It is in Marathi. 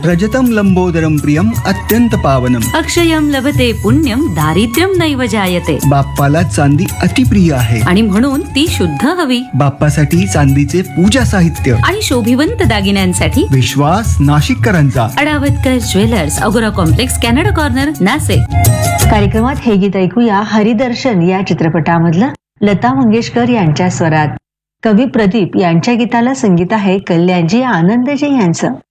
रजतं लंबोदरं प्रियम अत्यंत पावनम. अक्षयम लभते पुण्यम दारिद्र्यम नैव जायते. बाप्पाला चांदी अतिप्रिय आहे आणि म्हणून ती शुद्ध हवी. बाप्पासाठी चांदीचे पूजा साहित्य आणि शोभिवंत दागिन्यांसाठी विश्वास नाशिककरांचा. अडावतकर ज्वेलर्स, अगोरा कॉम्प्लेक्स, कॅनडा कॉर्नर, नाशिक. कार्यक्रमात हे गीत ऐकूया हरिदर्शन या चित्रपटामधलं लता मंगेशकर यांच्या स्वरात. कवी प्रदीप यांच्या गीताला संगीत आहे कल्याणजी आनंदजी यांचं.